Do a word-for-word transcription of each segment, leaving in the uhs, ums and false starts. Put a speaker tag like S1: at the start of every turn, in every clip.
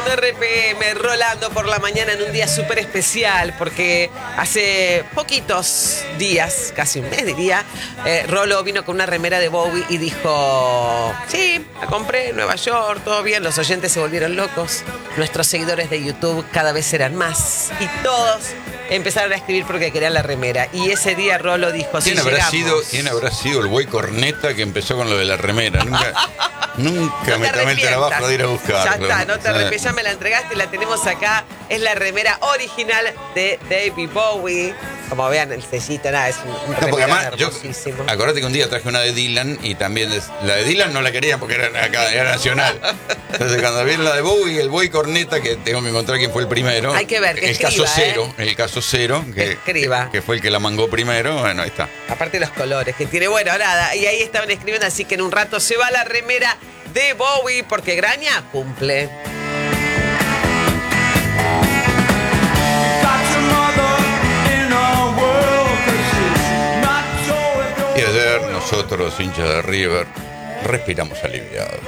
S1: escuchando R P M, Rolando por la mañana en un día súper especial, porque hace poquitos días, casi un mes diría, eh, Rolo vino con una remera de Bowie y dijo, sí, la compré en Nueva York, todo bien, los oyentes se volvieron locos, nuestros seguidores de YouTube cada vez eran más y todos empezaron a escribir porque querían la remera. Y ese día Rolo dijo, sí,
S2: ¿Quién habrá
S1: llegamos.
S2: sido, ¿Quién habrá sido el güey corneta que empezó con lo de la remera? Nunca, nunca
S1: No
S2: me tomé el trabajo de ir a buscarlo.
S1: Ya está, no te arrepientas, ya me la entregaste y la tenemos acá. Es la remera original de David Bowie. Como vean, el sellito, nada, es un, un
S2: No, porque además, yo,
S1: hermosísimo.
S2: acordate que un día traje una de Dylan y también es- la de Dylan no la quería porque era, acá, era nacional. Entonces cuando vi la de Bowie, el güey corneta, que tengo que encontrar quién fue el primero.
S1: Hay que ver, que
S2: el
S1: escriba,
S2: caso cero,
S1: ¿eh?
S2: el caso cero, que,
S1: Escriba.
S2: que fue el que la mangó primero, bueno, ahí está.
S1: Aparte los colores que tiene, bueno, nada, y ahí estaban escribiendo, así que en un rato se va la remera de Bowie, porque Graña cumple.
S2: Y ayer nosotros, hinchas de River, respiramos aliviados.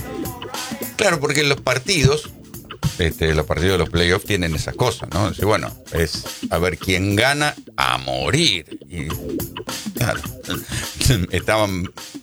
S2: Claro, porque los partidos, este, los partidos de los playoffs tienen esas cosas, ¿no? Dice, bueno, es a ver quién gana a morir. Y claro, estaban,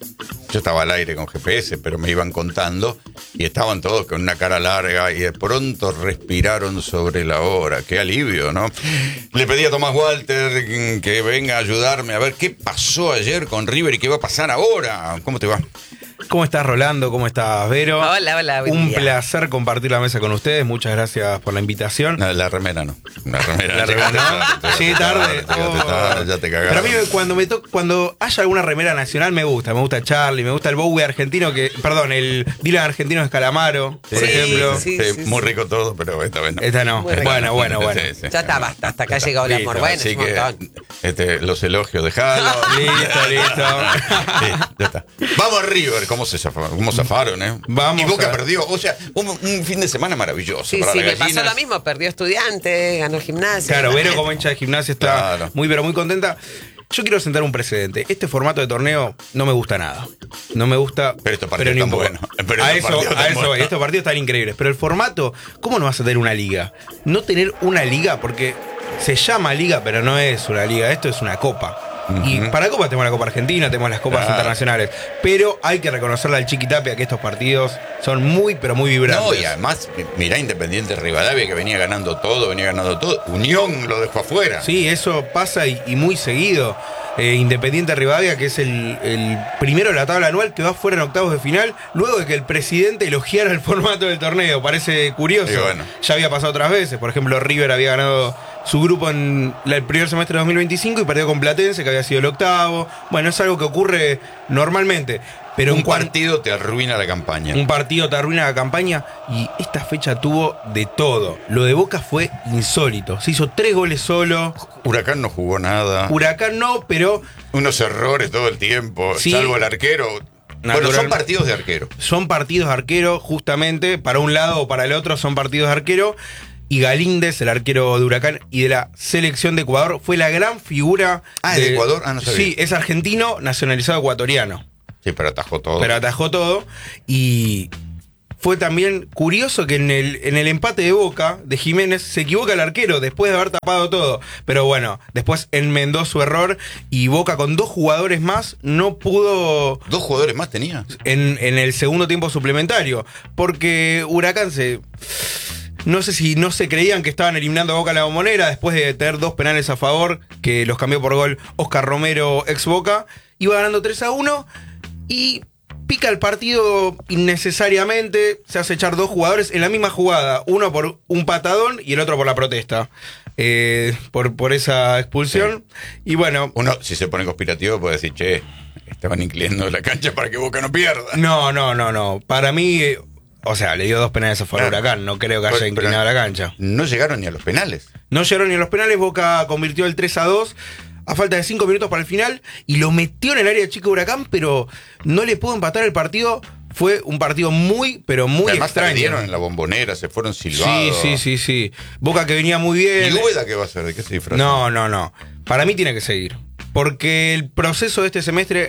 S2: yo estaba al aire con G P S, pero me iban contando y estaban todos con una cara larga y de pronto respiraron sobre la hora. Qué alivio, ¿no? Le pedí a Tomás Walter que venga a ayudarme a ver qué pasó ayer con River y qué va a pasar ahora. ¿Cómo te va?
S3: ¿Cómo estás, Rolando? ¿Cómo estás, Vero?
S1: Hola, hola, buen
S3: Un
S1: día.
S3: placer compartir la mesa con ustedes. Muchas gracias por la invitación.
S2: No, la remera no. La remera,
S3: La remera no. Sí, tarde.
S2: Llegaste tarde, ya te
S3: Pero a
S2: cagaron.
S3: mí cuando me to cuando haya alguna remera nacional me gusta. Me gusta Charlie, me gusta el Bowie argentino, que perdón, el Dylan argentino es Calamaro, por
S1: Sí,
S3: ejemplo.
S1: sí.
S2: Sí, muy rico todo, pero esta vez no.
S3: Esta no.
S1: Muy rico.
S3: Bueno, bueno, bueno.
S2: Sí, sí.
S1: Ya está, basta, hasta acá ha llegado el amor.
S2: Listo,
S1: Bueno,
S2: así
S1: es un
S2: que
S1: montón.
S2: este, los elogios dejalo.
S3: Listo, listo.
S2: Sí, ya está. Vamos a River, ¿cómo se zafaron? ¿Cómo zafaron, eh?
S3: Vamos
S2: y Boca
S3: a-
S2: perdió, o sea, un, un fin de semana maravilloso
S1: Sí,
S2: para
S1: sí,
S2: las
S1: me pasó
S2: gallinas.
S1: lo mismo, perdió Estudiante, ganó Gimnasia.
S3: Claro, Vero como hincha de gimnasia está
S2: Claro.
S3: muy pero muy contenta. Yo quiero sentar un precedente. Este formato de torneo no me gusta nada. No me gusta.
S2: Pero estos partidos
S3: ni un
S2: están
S3: poco.
S2: buenos. Pero
S3: a
S2: estos
S3: eso,
S2: partidos
S3: a
S2: están
S3: eso voy.
S2: buenos.
S3: Estos partidos están increíbles. Pero el formato, ¿cómo no vas a tener una liga? No tener una liga, porque se llama liga, pero no es una liga. Esto es una copa. Y para Copa tenemos la Copa Argentina, tenemos las Copas
S2: Claro.
S3: internacionales. Pero hay que reconocerle al Chiquitapia que estos partidos son muy, pero muy vibrantes.
S2: No, y además, mirá Independiente Rivadavia, que venía ganando todo, venía ganando todo. Unión lo dejó afuera.
S3: Sí, eso pasa y, y muy seguido. Eh, Independiente Rivadavia, que es el, el primero de la tabla anual, que va fuera en octavos de final, luego de que el presidente elogiara el formato del torneo. Parece curioso.
S2: Y bueno.
S3: Ya había pasado otras veces. Por ejemplo, River había ganado su grupo en la- el primer semestre de dos mil veinticinco y perdió con Platense, que había sido el octavo. Bueno, es algo que ocurre normalmente. Pero
S2: un
S3: en cuan-
S2: partido te arruina la campaña.
S3: un partido te arruina la campaña y esta fecha tuvo de todo. Lo de Boca fue insólito. Se hizo tres goles solo.
S2: Huracán no jugó nada.
S3: Huracán no, pero
S2: Unos errores todo el tiempo,
S3: Sí.
S2: salvo el arquero. Bueno,
S3: Natural-
S2: son partidos de arquero.
S3: son partidos de arquero, justamente, para un lado o para el otro son partidos de arquero. Y Galíndez, el arquero de Huracán y de la selección de Ecuador, fue la gran figura.
S2: Ah, ¿de Ecuador? Ah, no sabía.
S3: Sí, es argentino, nacionalizado ecuatoriano.
S2: Sí, pero atajó todo.
S3: Pero atajó todo. Y fue también curioso que en el, en el empate de Boca, de Jiménez, se equivoca el arquero después de haber tapado todo. Pero bueno, después enmendó su error y Boca con dos jugadores más no pudo
S2: ¿Dos jugadores más tenía?
S3: en, en el segundo tiempo suplementario. Porque Huracán se... No sé si no se creían que estaban eliminando a Boca a la Bombonera después de tener dos penales a favor, que los cambió por gol Oscar Romero, ex Boca. Iba ganando tres a uno y pica el partido innecesariamente. Se hace echar dos jugadores en la misma jugada. Uno por un patadón y el otro por la protesta. Eh, por, por esa expulsión. Y bueno...
S2: Uno, si se pone conspirativo, puede decir, che, estaban inclinando la cancha para que Boca no pierda.
S3: No, no, no, no. Para mí... eh, O sea, le dio dos penales a favor de
S2: Claro.
S3: Huracán. No creo que haya
S2: Pero-
S3: inclinado
S2: pero
S3: la cancha.
S2: No llegaron ni a los penales.
S3: No llegaron ni a los penales. Boca convirtió el tres a dos a falta de cinco minutos para el final y lo metió en el área chica de Huracán, pero no le pudo empatar el partido. Fue un partido muy, pero muy
S2: Además,
S3: extraño.
S2: perdieron en la Bombonera, se fueron
S3: Sí,
S2: silbados.
S3: sí, sí, sí. Boca que venía muy
S2: ¿Y
S3: bien.
S2: Úbeda qué va a hacer? ¿De qué se disfraza?
S3: No, no, no. Para mí tiene que seguir. Porque el proceso de este semestre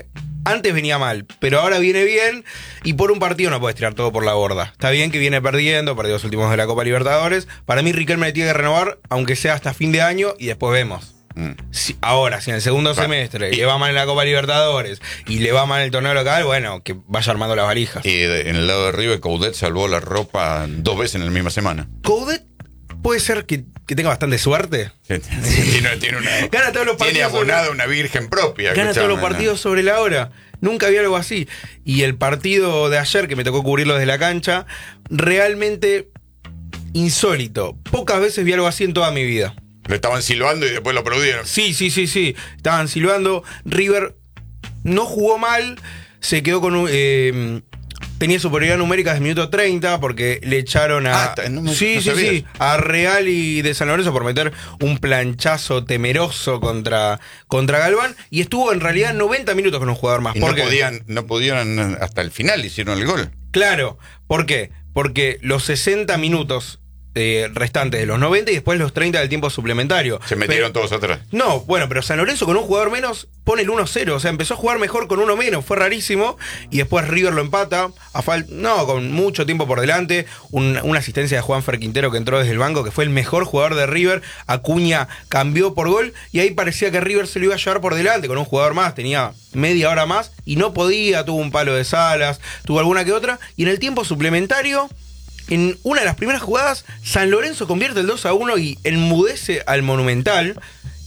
S3: antes venía mal, pero ahora viene bien y por un partido no puedes tirar todo por la borda. Está bien que viene perdiendo, perdió los últimos de la Copa Libertadores. Para mí Riquelme le tiene que renovar, aunque sea hasta fin de año y después vemos. Mm. Si, ahora, si en el segundo Va. semestre y, le va mal en la Copa Libertadores y le va mal en el torneo local, bueno, que vaya armando las valijas.
S2: Y de, en el lado de River, Coudet salvó la ropa dos veces en la misma semana.
S3: Coudet puede ser que, que tenga bastante suerte.
S2: tiene, tiene, una,
S3: gana todos los partidos
S2: tiene abonada
S3: sobre,
S2: una virgen propia.
S3: Gana todos los partidos sobre la hora. Nunca había algo así. Y el partido de ayer, que me tocó cubrirlo desde la cancha, realmente insólito. Pocas veces vi algo así en toda mi vida.
S2: Lo estaban silbando y después lo aplaudieron.
S3: Sí, sí, sí, sí. Estaban silbando. River no jugó mal. Se quedó con un... Eh, tenía superioridad numérica desde el minuto treinta porque le echaron a...
S2: Ah, no me,
S3: sí,
S2: no
S3: sí,
S2: sabías.
S3: sí. A Real y de San Lorenzo por meter un planchazo temeroso contra, contra Galván. Y estuvo en realidad noventa minutos con un jugador más.
S2: Y
S3: ¿Por
S2: no
S3: qué?
S2: podían, no podían hasta el final, hicieron el gol.
S3: Claro. ¿Por qué? Porque los sesenta minutos... Eh, restantes de los noventa y después los treinta del tiempo suplementario.
S2: Se metieron
S3: pero,
S2: todos atrás.
S3: No, bueno, pero San Lorenzo con un jugador menos pone el uno cero. O sea, empezó a jugar mejor con uno menos. Fue rarísimo. Y después River lo empata. A fal- no, con mucho tiempo por delante. Un, una asistencia de Juanfer Quintero que entró desde el banco, que fue el mejor jugador de River. Acuña cambió por gol. Y ahí parecía que River se lo iba a llevar por delante con un jugador más. Tenía media hora más. Y no podía. Tuvo un palo de Salas. Tuvo alguna que otra. Y en el tiempo suplementario... En una de las primeras jugadas, San Lorenzo convierte el dos a uno y enmudece al Monumental.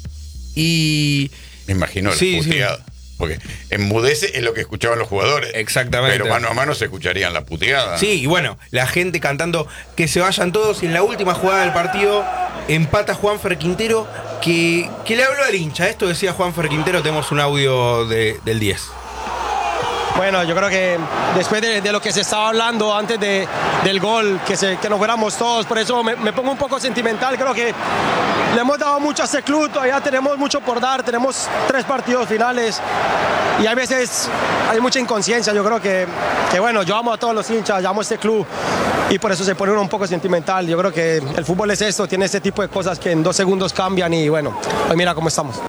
S3: Y...
S2: Me imagino la
S3: sí,
S2: puteada.
S3: Sí.
S2: Porque enmudece es lo que escuchaban los jugadores.
S3: Exactamente.
S2: Pero mano a mano se escucharían la puteada.
S3: Sí, y bueno, la gente cantando que se vayan todos. Y en la última jugada del partido empata Juanfer Quintero, que, que le habló al hincha. Esto decía Juanfer Quintero, tenemos un audio de, del diez.
S4: Bueno, yo creo que después de, de lo que se estaba hablando antes de, del gol, que, se, que nos fuéramos todos, por eso me, me pongo un poco sentimental. Creo que le hemos dado mucho a este club, todavía tenemos mucho por dar, tenemos tres partidos finales y a veces hay mucha inconsciencia. Yo creo que, que bueno, yo amo a todos los hinchas, yo amo a este club y por eso se pone uno un poco sentimental. Yo creo que el fútbol es esto, tiene este tipo de cosas que en dos segundos cambian y bueno, hoy mira cómo estamos.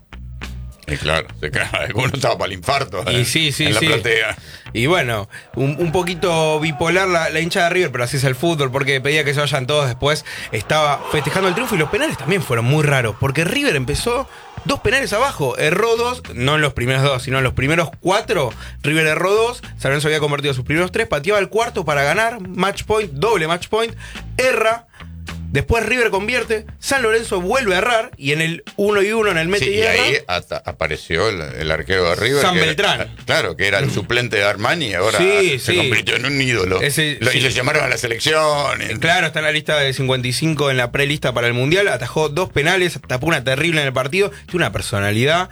S2: Y claro, alguno estaba para el infarto.
S3: Y
S2: eh,
S3: sí, sí,
S2: en la
S3: sí.
S2: platea.
S3: Y bueno, un, un poquito bipolar la, la hincha de River, pero así es el fútbol, porque pedía que se vayan todos después. Estaba festejando el triunfo y los penales también fueron muy raros, porque River empezó dos penales abajo, erró dos, no en los primeros dos, sino en los primeros cuatro. River erró dos, San Lorenzo había convertido sus primeros tres, pateaba el cuarto para ganar, match point, doble match point, erra. Después River convierte, San Lorenzo vuelve a errar y en el uno y uno en el mete
S2: Sí,
S3: y
S2: y
S3: erra.
S2: ahí hasta apareció el, el arquero de River.
S3: San
S2: que
S3: Beltrán.
S2: Era, claro, que era el suplente de Armani y ahora
S3: Sí,
S2: se
S3: sí.
S2: convirtió en un ídolo.
S3: Ese-
S2: Lo,
S3: sí.
S2: Y lo llamaron a la selección. y-
S3: Claro, está en la lista de cincuenta y cinco en la prelista para el Mundial. Atajó dos penales, tapó una terrible en el partido. Tiene una personalidad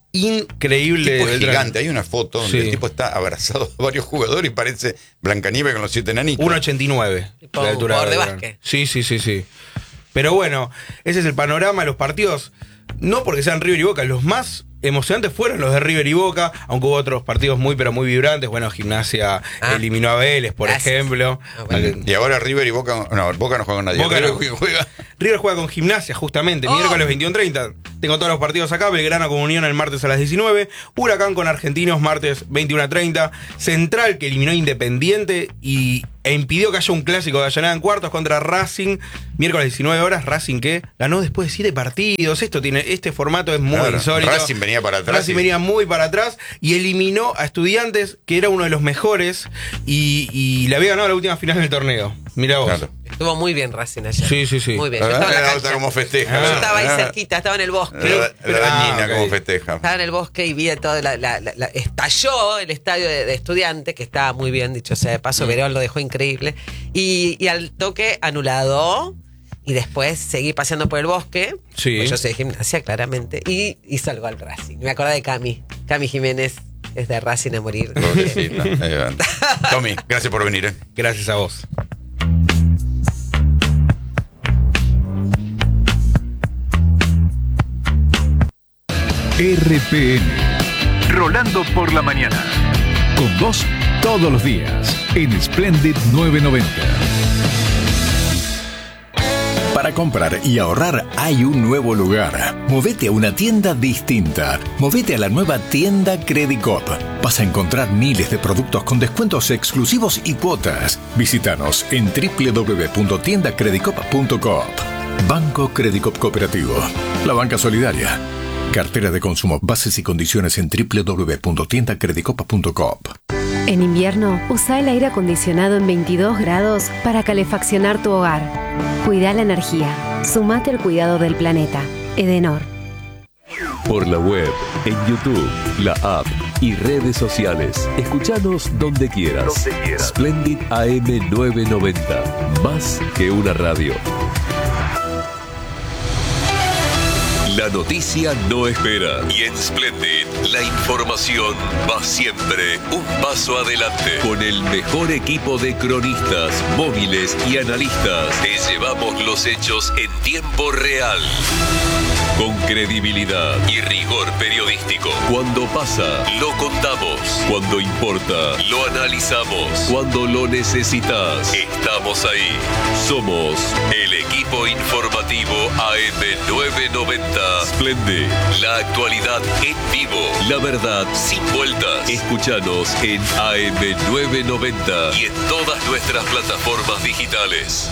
S3: increíble.
S2: El tipo es
S3: Beltrán.
S2: gigante. Hay una foto donde
S3: Sí.
S2: el tipo está abrazado a varios jugadores y parece Blancanieves con los siete enanitos.
S3: uno ochenta y nueve
S1: Tipo
S3: de altura
S1: jugador de
S3: Beltrán.
S1: básquet.
S3: Sí, sí, sí, sí. Pero bueno, ese es el panorama de los partidos. No porque sean River y Boca, los más emocionantes fueron los de River y Boca, aunque hubo otros partidos muy pero muy vibrantes. Bueno, Gimnasia
S1: Ah.
S3: eliminó a Vélez, por
S1: Gracias.
S3: ejemplo.
S1: Ah, bueno.
S2: Y ahora River y Boca. No, Boca no juega con nadie.
S3: Boca
S2: River
S3: no.
S2: juega.
S3: River juega con Gimnasia justamente,
S1: Oh.
S3: miércoles veintiuno treinta. Tengo todos los partidos acá. Belgrano con Unión el martes a las diecinueve. Huracán con Argentinos martes veintiuno treinta. Central que eliminó Independiente y, e impidió que haya un clásico de Avellaneda en cuartos contra Racing. Miércoles diecinueve horas. Racing que ganó después de siete partidos. Esto tiene, este formato es muy
S2: Claro,
S3: insólito.
S2: Racing venía para atrás
S3: Racing
S2: y-
S3: venía muy para atrás y eliminó a Estudiantes, que era uno de los mejores, y, y le había ganado la última final del torneo. Mirá vos.
S2: Claro.
S1: Estuvo muy bien Racing ayer.
S3: Sí, sí, sí.
S1: Muy bien. Yo estaba en la
S2: Ah,
S1: cancha.
S2: está como festeja.
S1: Yo
S3: Ah,
S1: estaba ahí
S2: Ah,
S1: cerquita, estaba en el bosque.
S2: La, la dañina
S3: Ah, ok.
S2: como festeja.
S1: Estaba en el bosque y vi todo. La, la- la- la- estalló el estadio de, de Estudiantes, que estaba muy bien, dicho sea de paso. Verón lo dejó increíble. Y, y al toque anulado. Y después seguí paseando por el bosque.
S3: Sí.
S1: Pues yo soy de Gimnasia, claramente. Y hizo el gol Racing. Me acordé de Cami. Cami Jiménez es de Racing a morir.
S2: Pobrecita. Ahí va. Tommy, gracias por venir. ¿eh?
S3: Gracias a vos.
S5: R P M. Rolando por la mañana. Con vos todos los días en Splendid novecientos noventa.
S6: Para comprar y ahorrar hay un nuevo lugar. Movete a una tienda distinta. Movete a la nueva tienda Credicop. Vas a encontrar miles de productos con descuentos exclusivos y cuotas. Visítanos en doble u doble u doble u punto tienda credicop punto coop. Banco Credicop Cooperativo. La banca solidaria. Cartera de consumo. Bases y condiciones en doble u doble u doble u punto tienda credicop punto coop.
S7: En invierno, usa el aire acondicionado en veintidós grados para calefaccionar tu hogar. Cuida la energía. Sumate al cuidado del planeta. Edenor.
S8: Por la web, en YouTube, la app y redes sociales. Escuchanos donde quieras. Donde quieras. Splendid A M novecientos noventa. Más que una radio. La noticia no espera y en Splendid la información va siempre un paso adelante. Con el mejor equipo de cronistas, móviles y analistas, te llevamos los hechos en tiempo real. Con credibilidad y rigor periodístico. Cuando pasa, lo contamos. Cuando importa, lo analizamos. Cuando lo necesitas, estamos ahí. Somos el equipo informativo A M novecientos noventa. Splendid, la actualidad en vivo, la verdad sin vueltas. Escúchanos en A M novecientos noventa y en todas nuestras plataformas digitales.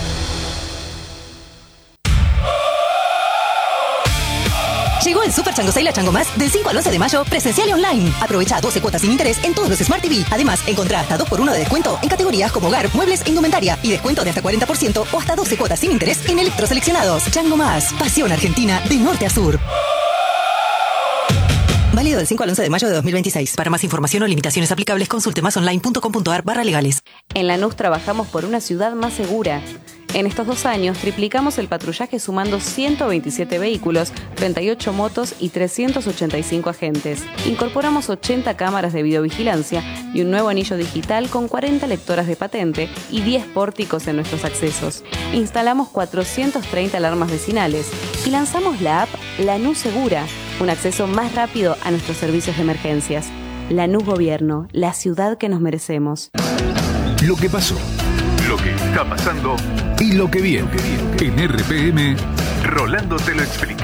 S9: Llegó el Super Chango Sale a Chango Más del cinco al once de mayo, presencial y online. Aprovecha doce cuotas sin interés en todos los Smart T V. Además, encontrá hasta dos por uno de descuento en categorías como hogar, muebles e indumentaria. Y descuento de hasta cuarenta por ciento o hasta doce cuotas sin interés en electroseleccionados. Chango Más, pasión argentina de norte a sur. Válido del cinco al once de mayo de dos mil veintiséis. Para más información o limitaciones aplicables, consulte masonline punto com punto ar barra legales.
S10: En Lanús trabajamos por una ciudad más segura. En estos dos años triplicamos el patrullaje sumando ciento veintisiete vehículos, treinta y ocho motos y trescientos ochenta y cinco agentes. Incorporamos ochenta cámaras de videovigilancia y un nuevo anillo digital con cuarenta lectoras de patente y diez pórticos en nuestros accesos. Instalamos cuatrocientas treinta alarmas vecinales y lanzamos la app Lanús Segura, un acceso más rápido a nuestros servicios de emergencias. Lanús Gobierno, la ciudad que nos merecemos.
S5: Lo que pasó, lo que está pasando y lo que viene. En R P M, Rolando te lo explica.